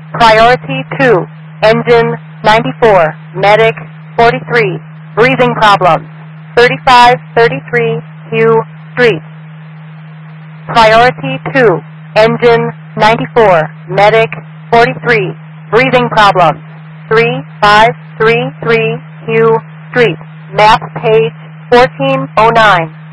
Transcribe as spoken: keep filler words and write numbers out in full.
Priority two, engine ninety-four, medic forty-three, breathing problems, thirty-five thirty-three Hugh Street. Priority two, engine ninety-four, medic forty-three, breathing problems, three five three three Hugh Street. Map page fourteen oh nine.